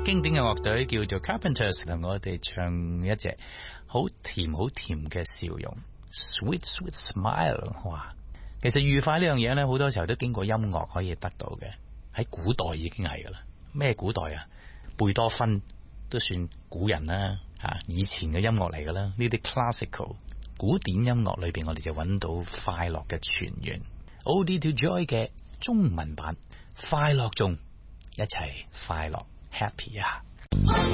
經典嘅樂隊叫做 Carpenters， 同我哋唱一隻好甜好甜嘅笑容 Sweet Sweet Smile。 哇，其實愉快呢樣嘢呢，好多時候都經過音樂可以得到嘅。喺古代已經係噶啦。咩古代啊？貝多芬都算古人啦，以前嘅音樂嚟噶啦。呢啲 classical 古典音樂裏邊，我哋就揾到快樂嘅泉源。Ode to Joy 嘅中文版，快樂中一齊快樂 happy 啊！